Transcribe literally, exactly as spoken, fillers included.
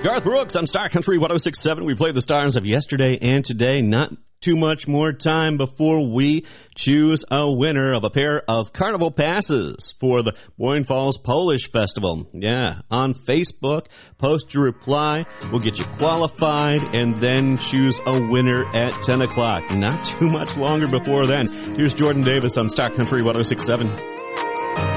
Garth Brooks on Star Country one oh six point seven. We played the stars of yesterday and today. Not too much more time before we choose a winner of a pair of carnival passes for the Boyne Falls Polish Festival. Yeah, on Facebook, post your reply. We'll get you qualified and then choose a winner at ten o'clock. Not too much longer before then. Here's Jordan Davis on Star Country one oh six point seven.